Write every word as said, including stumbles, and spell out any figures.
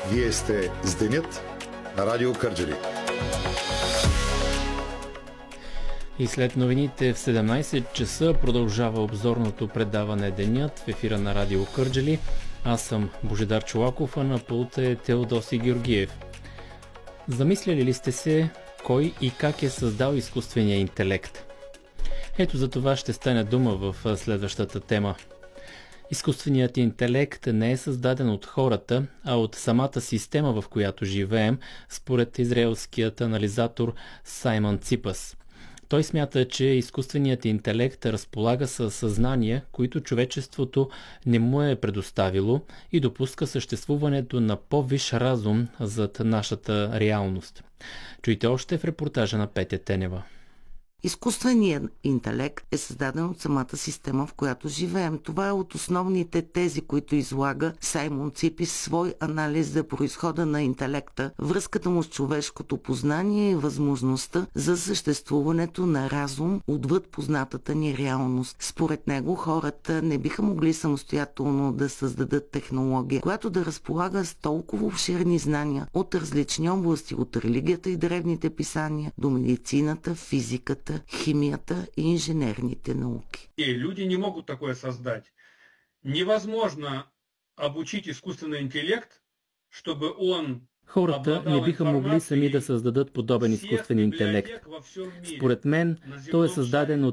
Вие сте с Денят на Радио Кърджали. И след новините в седемнайсет часа продължава обзорното предаване Денят в ефира на Радио Кърджали. Аз съм Божидар Чолаков, а на пулта е Теодоси Георгиев. Замисляли ли сте се кой и как е създал изкуствения интелект? Ето за това ще стане дума в следващата тема. Изкуственият интелект не е създаден от хората, а от самата система, в която живеем, според израелският анализатор Саймън Ципас. Той смята, че изкуственият интелект разполага със съзнание, които човечеството не му е предоставило, и допуска съществуването на по-висш разум зад нашата реалност. Чуйте още в репортажа на Петя Тенева. Изкуственият интелект е създаден от самата система, в която живеем. Това е от основните тези, които излага Саймон Ципис в свой анализ за произхода на интелекта, връзката му с човешкото познание и възможността за съществуването на разум отвъд познатата ни реалност. Според него хората не биха могли самостоятелно да създадат технология, която да разполага с толкова обширни знания от различни области, от религията и древните писания до медицината, физиката, химията и инженерните науки. И люди не могут такое создать. Невозможно обучить искусственный интеллект, чтобы он Хората не биха могли сами да създадат подобен изкуствен интелект. Според мен, той е създаден от